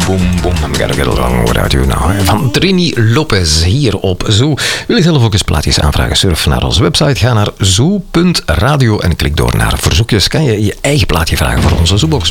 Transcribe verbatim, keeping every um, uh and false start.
boom, boom. I'm gonna get along without you now. Van Trini Lopez hier op Zoo. Wil je zelf ook eens plaatjes aanvragen? Surf naar onze website. Ga naar zoo punt radio en klik door naar verzoekjes. Kan je je eigen plaatje vragen voor onze Zoobox.